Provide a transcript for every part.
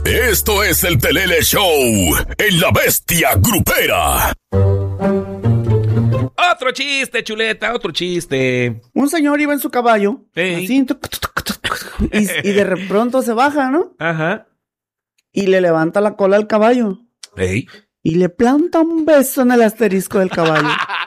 Esto es el Telele Show en La Bestia Grupera. Otro chiste, chuleta, otro chiste. Un señor iba en su caballo, así, y de pronto se baja, ¿no? Ajá. Y le levanta la cola al caballo. Ey. Y le planta un beso en el asterisco del caballo.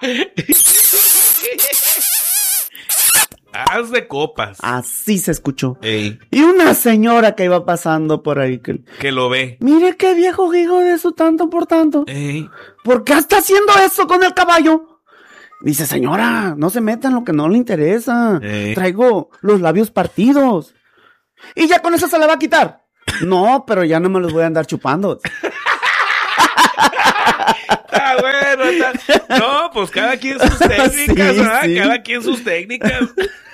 Haz de copas. Así se escuchó. Ey. Y una señora que iba pasando por ahí. Que lo ve. Mire qué viejo hijo de su tanto por tanto. Ey. ¿Por qué está haciendo eso con el caballo? Dice, señora, no se meta en lo que no le interesa. Traigo los labios partidos. Y ya con eso se le va a quitar. No, pero ya no me los voy a andar chupando. Está bueno. No, pues cada quien sus técnicas, ¿verdad? Sí. Cada quien sus técnicas.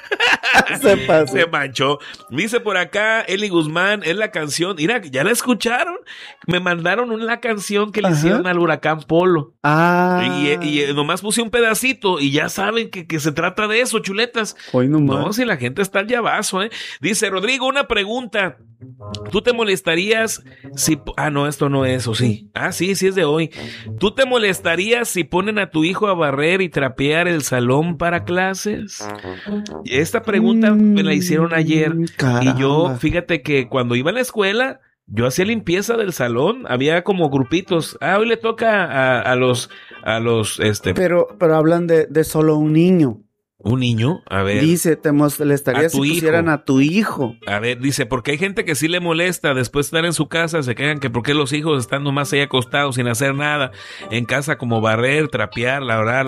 Se manchó. Dice por acá Eli Guzmán, es la canción. Mira, ¿ya la escucharon? Me mandaron una canción que le hicieron al huracán Polo. Y nomás puse un pedacito y ya saben que se trata de eso, chuletas. Hoy nomás. No, si la gente está al llavazo, ¿eh? Dice Rodrigo, una pregunta. ¿Tú te molestarías si... no, esto no es, ¿o sí? Sí es de hoy. ¿Tú te molestarías si ponen a tu hijo a barrer y trapear el salón para clases? Esta pregunta me la hicieron ayer. Caramba. Y yo, fíjate que cuando iba a la escuela, yo hacía limpieza del salón. Había como grupitos. Hoy le toca a los Pero hablan de solo un niño. ¿Un niño? A ver. Dice, te molestaría si pusieran a tu hijo. A ver, dice, porque hay gente que sí le molesta después de estar en su casa, se quejan que por qué los hijos están nomás ahí acostados sin hacer nada en casa, como barrer, trapear, labrar,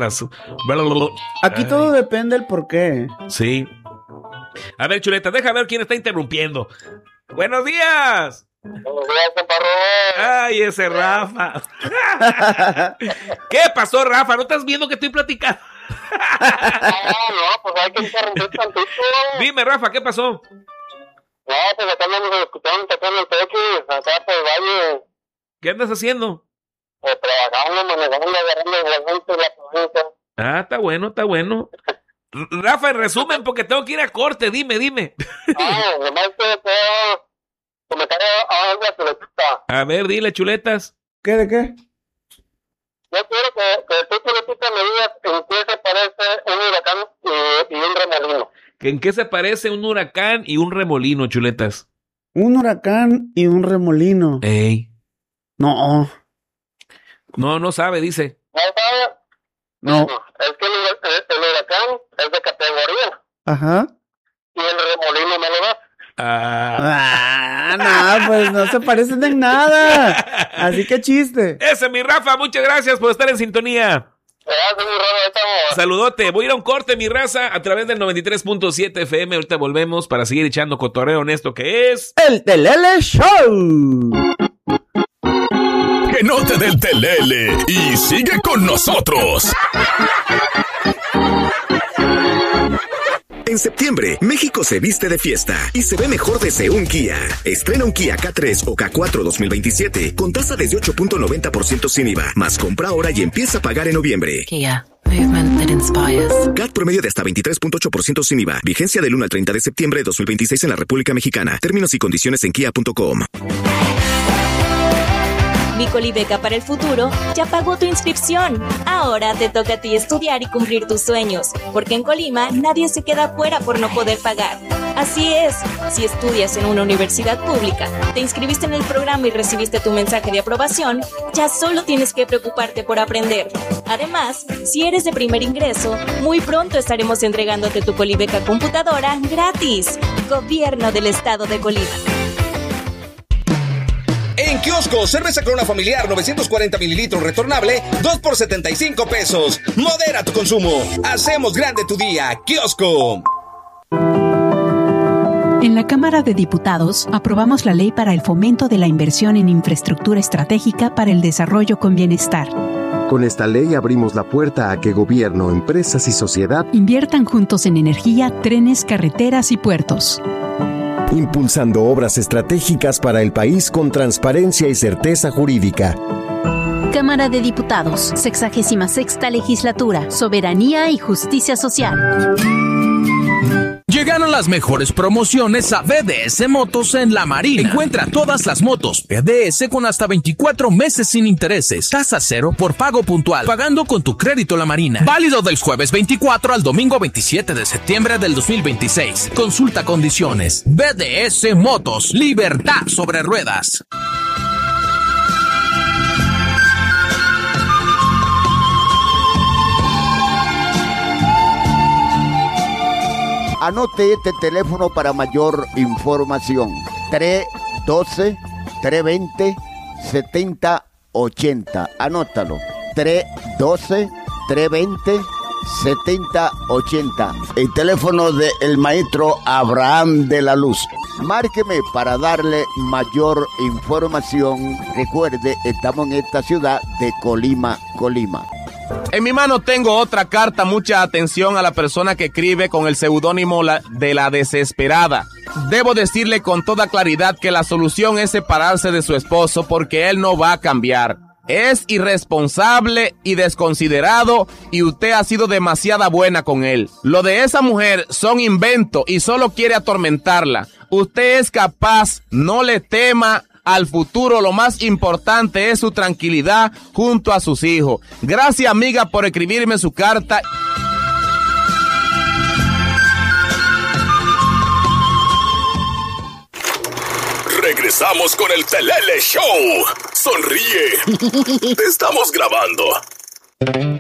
Aquí todo depende del por qué. Sí. A ver, chuleta, deja ver quién está interrumpiendo. ¡Buenos días! Buenos días, compadre. Ay, ese Rafa. ¿Qué pasó, Rafa? ¿No estás viendo que estoy platicando? No, pues hay que interrumpir tantito. Dime, Rafa, ¿qué pasó? No, pues acá andamos escuchando, tocando el techo, acá por el valle. ¿Qué andas haciendo? Trabajando, manejando, agarrando la gente de la provincia. Está bueno, está bueno. Rafa, en resumen, porque tengo que ir a corte, dime. Nomás te puedo comentar algo a Chuletita. A ver, dile, chuletas. ¿Qué de qué? Yo quiero que tú, Chuletita, me digas en qué se parece un huracán y un remolino. ¿En qué se parece un huracán y un remolino, chuletas? Un huracán y un remolino. Ey. No sabe, dice. ¿No sabe? No. Es que el huracán es de categoría. Ajá. Y el remolino me lo da. No, pues no se parecen en nada. Así que chiste. Ese, mi Rafa, muchas gracias por estar en sintonía. Saludote, voy a ir a un corte, mi raza, a través del 93.7 FM. Ahorita volvemos para seguir echando cotorreo en esto que es... ¡El Telele Show! Que no te dé el telele y sigue con nosotros. En septiembre, México se viste de fiesta y se ve mejor desde un Kia. Estrena un Kia K3 o K4 2027 con tasa desde 8.90% sin IVA. Más compra ahora y empieza a pagar en noviembre. Kia, movement that inspires. CAT promedio de hasta 23.8% sin IVA. Vigencia del 1 al 30 de septiembre de 2026 en la República Mexicana. Términos y condiciones en kia.com. Mi Colibeca para el futuro ya pagó tu inscripción. Ahora te toca a ti estudiar y cumplir tus sueños, porque en Colima nadie se queda fuera por no poder pagar. Así es, si estudias en una universidad pública, te inscribiste en el programa y recibiste tu mensaje de aprobación, ya solo tienes que preocuparte por aprender. Además, si eres de primer ingreso, muy pronto estaremos entregándote tu Colibeca computadora gratis. Gobierno del Estado de Colima. En Kiosco, cerveza Corona familiar 940 mililitros retornable, 2 por 75 pesos. Modera tu consumo. Hacemos grande tu día. Kiosco. En la Cámara de Diputados aprobamos la ley para el fomento de la inversión en infraestructura estratégica para el desarrollo con bienestar. Con esta ley abrimos la puerta a que gobierno, empresas y sociedad inviertan juntos en energía, trenes, carreteras y puertos. Impulsando obras estratégicas para el país con transparencia y certeza jurídica. Cámara de Diputados, 66ª Legislatura, Soberanía y Justicia Social. Llegaron las mejores promociones a BDS Motos en La Marina. Encuentra todas las motos BDS con hasta 24 meses sin intereses. Tasa cero por pago puntual, pagando con tu crédito La Marina. Válido del jueves 24 al domingo 27 de septiembre del 2026. Consulta condiciones. BDS Motos. Libertad sobre ruedas. Anote este teléfono para mayor información. 312-320-7080. Anótalo. 312-320-7080. El teléfono del maestro Abraham de la Luz. Márqueme para darle mayor información. Recuerde, estamos en esta ciudad de Colima. En mi mano tengo otra carta. Mucha atención a la persona que escribe con el seudónimo de la desesperada. Debo decirle con toda claridad que la solución es separarse de su esposo porque él no va a cambiar. Es irresponsable y desconsiderado y usted ha sido demasiado buena con él. Lo de esa mujer son inventos y solo quiere atormentarla. Usted es capaz, no le tema al futuro. Lo más importante es su tranquilidad junto a sus hijos. Gracias, amiga, por escribirme su carta. Regresamos con el Telele Show. Sonríe. Te estamos grabando.